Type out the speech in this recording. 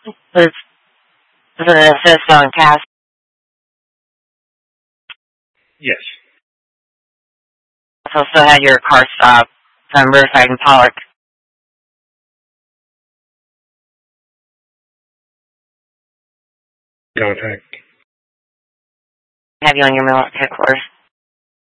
Was an assist on Cass. Yes. Also had your car stopped on Riverside and Pollock. Contact. Have you on your mail at headquarters.